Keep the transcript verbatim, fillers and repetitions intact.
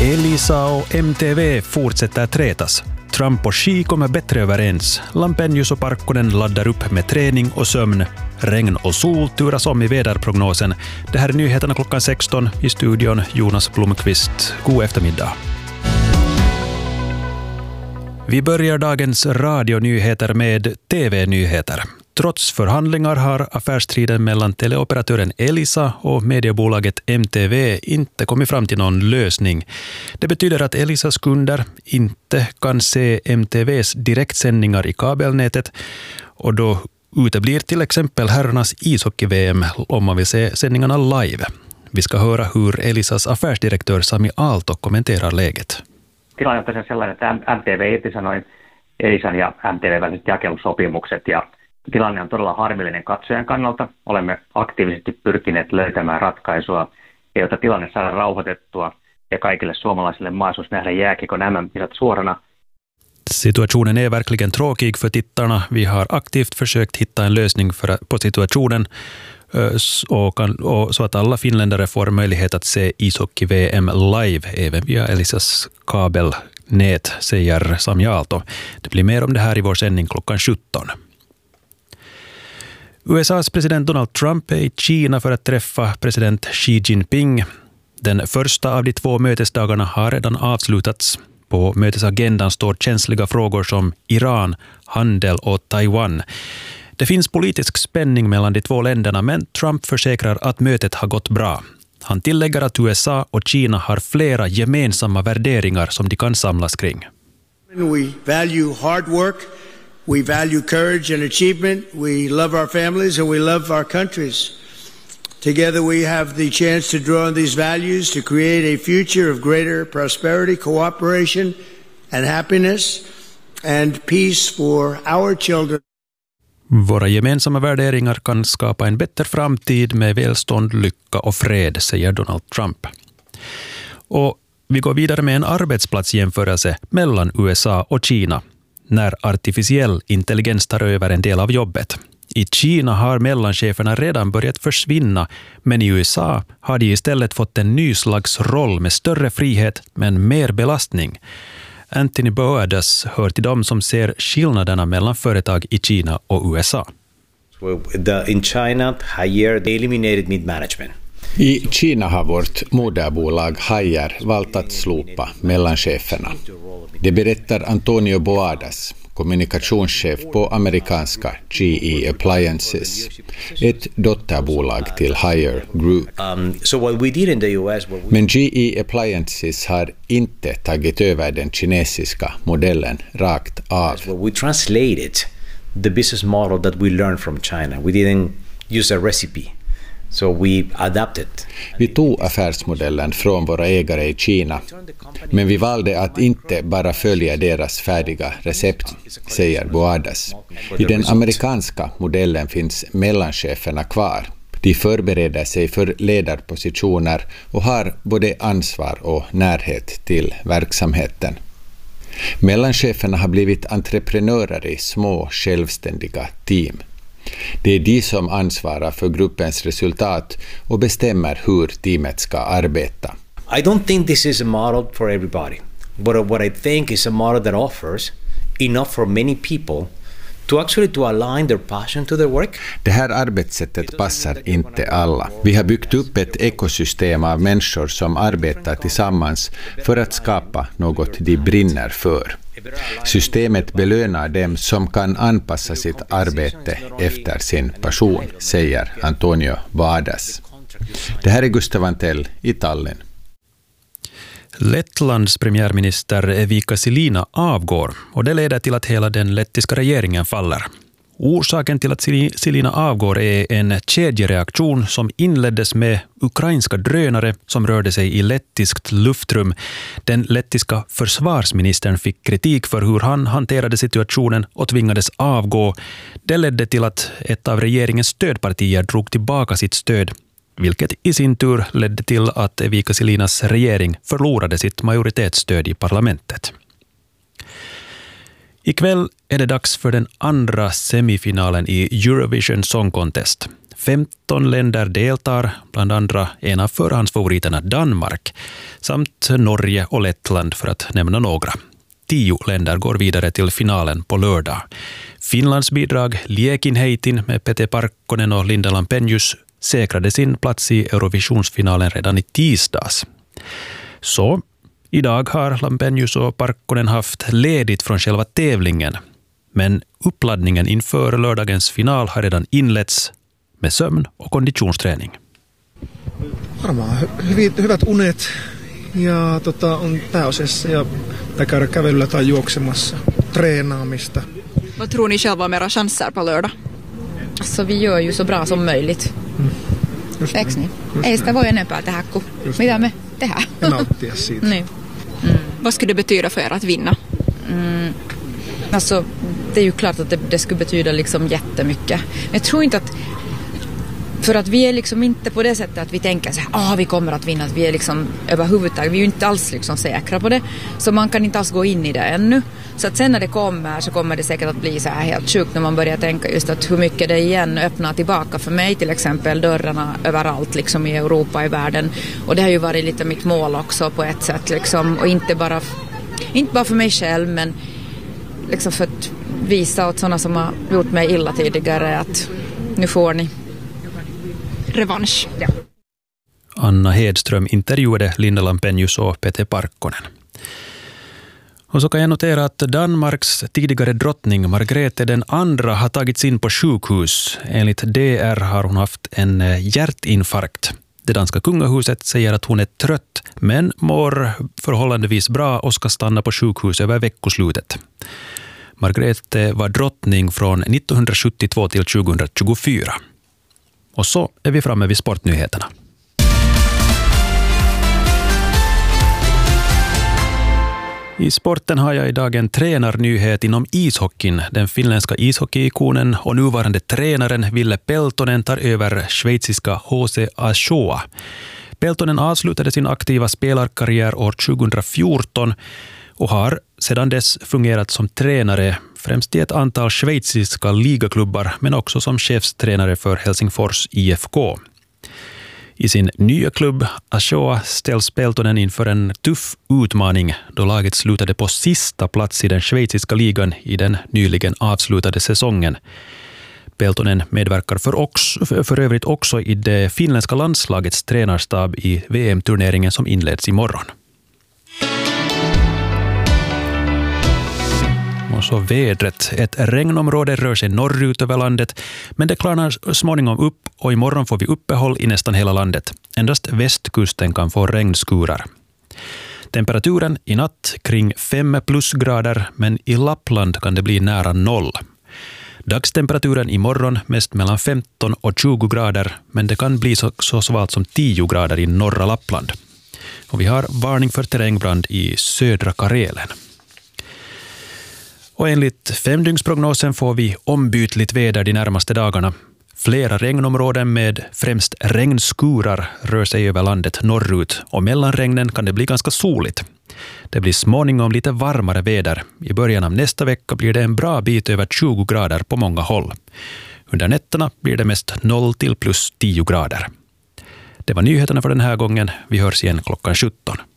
Elisa och M T V fortsätter trätas. Trump och Xi kommer bättre överens. Lampenius och Parkkonen laddar upp med träning och sömn. Regn och sol turas om i väderprognosen. Det här är nyheterna klockan sexton. I studion Jonas Blomqvist. God eftermiddag. Vi börjar dagens radionyheter med T V-nyheter. Trots förhandlingar har affärsstriden mellan teleoperatören Elisa och mediebolaget M T V inte kommit fram till någon lösning. Det betyder att Elisas kunder inte kan se M T V:s direktsändningar i kabelnätet, och då uteblir till exempel herrarnas ishockey-V M om man vill se sändningarna live. Vi ska höra hur Elisas affärsdirektör Sami Aalto kommenterar läget. Tilanne on tosiaan sellainen, että M T V irtisanoi Elisan ja M T V väliset jakelusopimukset, ja tilanne on todella harmillinen katsojan kannalta. Olemme aktiivisesti pyrkineet löytämään ratkaisua, jotta tilanne saadaan rauhoitettua ja kaikille suomalaisille mahdollisuus nähdä jääkiekon M M-kisat suorana. Situationen är verkligen tråkig för tittarna. Vi har aktivt försökt hitta en lösning för, på situationen och, kan, och så att alla finländare får möjlighet att se ishockey-V M live även via Elisas kabelnät, säger Sami Aalto. Det blir mer om det här i vår sändning klockan sjutton. U S A:s president Donald Trump är i Kina för att träffa president Xi Jinping. Den första av de två mötesdagarna har redan avslutats. På mötesagendan står känsliga frågor som Iran, handel och Taiwan. Det finns politisk spänning mellan de två länderna, men Trump försäkrar att mötet har gått bra. Han tillägger att U S A och Kina har flera gemensamma värderingar som de kan samlas kring. We value hard work. We value courage and achievement. We love our families and we love our countries. Together we have the chance to draw on these values to create a future of greater prosperity, cooperation and happiness and peace for our children. Våra gemensamma värderingar kan skapa en bättre framtid med välstånd, lycka och fred, säger Donald Trump. Och vi går vidare med en arbetsplatsjämförelse mellan U S A och Kina när artificiell intelligens tar över en del av jobbet. I Kina har mellancheferna redan börjat försvinna, men i U S A har de istället fått en ny slags roll med större frihet men mer belastning. Anthony Boadas hör till dem som ser skillnaderna mellan företag i Kina och U S A. The, in China, Haier eliminated mid-management. I Kina har vårt moderbolag Haier valt att slopa mellancheferna. Det berättar Antonio Boadas, kommunikationschef på amerikanska G E Appliances, ett dotterbolag till Haier Group. Um, so what we did in the U S, we... Men G E Appliances har inte tagit över den kinesiska modellen rakt av. We translated the business model that we learned from China. We didn't use a recipe. So we adapted. Vi tog affärsmodellen från våra ägare i Kina, men vi valde att inte bara följa deras färdiga recept, säger Boadas. I den amerikanska modellen finns mellancheferna kvar. De förbereder sig för ledarpositioner och har både ansvar och närhet till verksamheten. Mellancheferna har blivit entreprenörer i små självständiga team. Det är de som ansvarar för gruppens resultat och bestämmer hur teamet ska arbeta. I don't think this is a model for everybody. But what I think is a model that offers enough for many people to actually to align their passion to their work. Det här arbetssättet passar inte alla. Vi har byggt upp ett ekosystem av människor som arbetar tillsammans för att skapa något de brinner för. Systemet belönar dem som kan anpassa sitt arbete efter sin passion, säger Antonio Boadas. Det här är Gustav Antell i Tallinn. Lettlands premiärminister Evika Silina avgår, och det leder till att hela den lettiska regeringen faller. Orsaken till att Silina avgår är en kedjereaktion som inleddes med ukrainska drönare som rörde sig i lettiskt luftrum. Den lettiska försvarsministern fick kritik för hur han hanterade situationen och tvingades avgå. Det ledde till att ett av regeringens stödpartier drog tillbaka sitt stöd, vilket i sin tur ledde till att Evika Silinas regering förlorade sitt majoritetsstöd i parlamentet. Ikväll är det dags för den andra semifinalen i Eurovision Song Contest. femton länder deltar, bland andra en av förhandsfavoriterna Danmark, samt Norge och Lettland för att nämna några. Tio länder går vidare till finalen på lördag. Finlands bidrag Liekinheitin med Pete Parkkonen och Linda Lampenius säkrade sin plats i Eurovisionsfinalen redan i tisdags. Så idag har Lampenius och Parkkonen haft ledigt från själva tävlingen. Men uppladdningen inför lördagens final har redan inletts med sömn- och konditionsträning. Varmaan hyvät, hyvät unet ja tota, on pääosassa ja tai käydä kävelyllä tai juoksemassa, treenaamista. Vad tror ni själva om era chanser på lördag? Så vi gör ju så bra som möjligt. Mm. Eikö niin? Ei sitä voi enempää tehdä kuin mitä me tehdään. Ja nauttia siitä. Niin. Mm. Vad skulle det betyda för er att vinna? Mm. Alltså, det är ju klart att det, det skulle betyda liksom jättemycket. Men jag tror inte att, för att vi är liksom inte på det sättet att vi tänker så här, ah, vi kommer att vinna, att vi är liksom överhuvudtaget, vi är ju inte alls liksom säkra på det. Så man kan inte alls gå in i det ännu. Så att sen när det kommer så kommer det säkert att bli så här helt sjukt när man börjar tänka just att hur mycket det igen öppnar tillbaka för mig till exempel dörrarna överallt liksom i Europa, i världen. Och det har ju varit lite mitt mål också på ett sätt liksom, och inte bara, inte bara för mig själv men liksom för att visa åt sådana som har gjort mig illa tidigare att nu får ni revansch. Ja. Anna Hedström intervjuade Linda Lampenius och Pete Parkkonen. Och så kan jag notera att Danmarks tidigare drottning Margrethe den andra har tagits in på sjukhus. Enligt D R har hon haft en hjärtinfarkt. Det danska kungahuset säger att hon är trött men mår förhållandevis bra och ska stanna på sjukhus över veckoslutet. Margrethe var drottning från nittonhundrasjuttiotvå till tjugohundratjugofyra. Och så är vi framme vid sportnyheterna. I sporten har jag idag en tränarnyhet inom ishockeyn. Den finländska ishockeyikonen och nuvarande tränaren Ville Peltonen tar över schweiziska H C Achoa. Peltonen avslutade sin aktiva spelarkarriär år tjugohundrafjorton och har sedan dess fungerat som tränare främst i ett antal schweiziska ligaklubbar men också som chefstränare för Helsingfors I F K. I sin nya klubb Achoa ställs Peltonen inför en tuff utmaning då laget slutade på sista plats i den schweiziska ligan i den nyligen avslutade säsongen. Peltonen medverkar för, också, för övrigt också i det finländska landslagets tränarstab i V M-turneringen som inleds imorgon. Och så vädret. Ett regnområde rör sig norrut över landet, men det klarnar småningom upp och imorgon får vi uppehåll i nästan hela landet. Endast västkusten kan få regnskurar. Temperaturen i natt kring fem plusgrader, men i Lappland kan det bli nära noll. Dagstemperaturen imorgon mest mellan femton och tjugo grader, men det kan bli så, så svalt som tio grader i norra Lappland. Och vi har varning för terrängbrand i södra Karelen. Och enligt femdygnsprognosen får vi ombytligt väder de närmaste dagarna. Flera regnområden med främst regnskurar rör sig över landet norrut och mellan regnen kan det bli ganska soligt. Det blir småningom lite varmare väder. I början av nästa vecka blir det en bra bit över tjugo grader på många håll. Under nätterna blir det mest noll till plus tio grader. Det var nyheterna för den här gången. Vi hörs igen klockan sjutton.